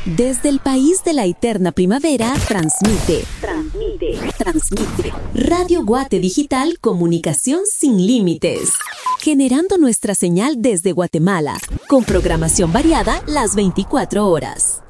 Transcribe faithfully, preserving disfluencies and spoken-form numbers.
Desde el país de la eterna primavera, transmite, transmite, transmite. Radio Guate Digital, comunicación sin límites. Generando nuestra señal desde Guatemala, con programación variada las veinticuatro horas.